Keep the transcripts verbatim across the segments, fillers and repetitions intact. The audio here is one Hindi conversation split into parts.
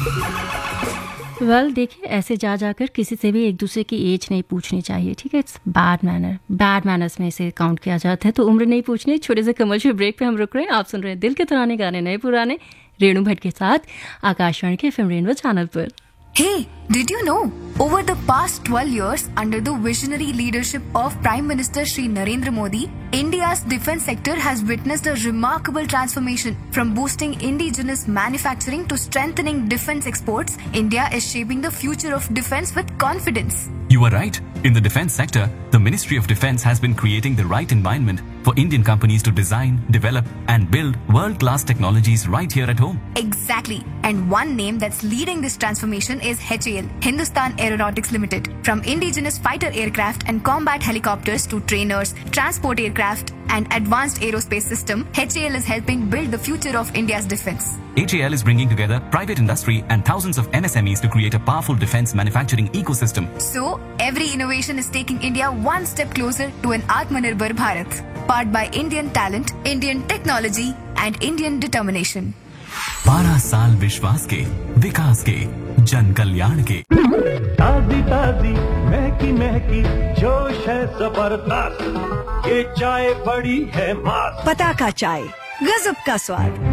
वेल well, देखिए ऐसे जा जाकर किसी से भी एक दूसरे की एज नहीं पूछनी चाहिए, ठीक है। It's bad manner, bad manners में इसे काउंट किया जाता है। तो उम्र नहीं पूछनी। छोटे से कमर्शियल ब्रेक पे हम रुक रहे हैं। आप सुन रहे हैं दिल के तराने गाने नए पुराने, रेणु भट्ट के साथ आकाशवाणी के एफएम रेनबो चैनल पर। Hey, did you know? Over the past twelve years, under the visionary leadership of Prime Minister Shri Narendra Modi, India's defense sector has witnessed a remarkable transformation. From boosting indigenous manufacturing to strengthening defense exports, India is shaping the future of defense with confidence. You are right. In the defense sector, the Ministry of Defense has been creating the right environment for Indian companies to design, develop and build world-class technologies right here at home. Exactly. And one name that's leading this transformation is H A L, Hindustan Aeronautics Limited. From indigenous fighter aircraft and combat helicopters to trainers, transport aircraft and advanced aerospace system, H A L is helping build the future of India's defense. H A L is bringing together private industry and thousands of M S M Es to create a powerful defense manufacturing ecosystem. So, every innovation is taking India one step closer to an Atmanirbhar Bharat, powered by Indian talent, Indian technology and Indian determination. बारह साल विश्वास के, विकास के, जन कल्याण के। ताजी ताजी महकी महकी जोश है जबरदस्त, ये चाय बड़ी है मस्त। पताका चाय, गजब का स्वाद।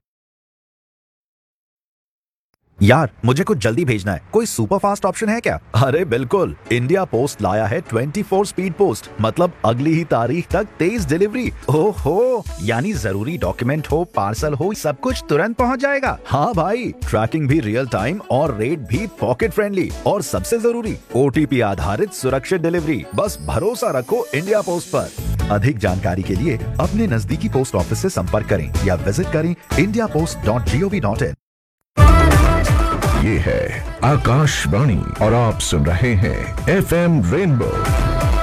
यार मुझे कुछ जल्दी भेजना है, कोई सुपर फास्ट ऑप्शन है क्या? अरे बिल्कुल, इंडिया पोस्ट लाया है चौबीस स्पीड पोस्ट, मतलब अगली ही तारीख तक तेज डिलीवरी। ओहो, यानी जरूरी डॉक्यूमेंट हो, पार्सल हो, सब कुछ तुरंत पहुंच जाएगा। हाँ भाई, ट्रैकिंग भी रियल टाइम और रेट भी पॉकेट फ्रेंडली, और सबसे जरूरी ओटीपी आधारित सुरक्षित डिलीवरी। बस भरोसा रखो इंडिया पोस्ट पर। अधिक जानकारी के लिए अपने नजदीकी पोस्ट ऑफिस से संपर्क करें या विजिट करें India post dot G O V dot in. ये है आकाशवाणी और आप सुन रहे हैं एफएम रेनबो।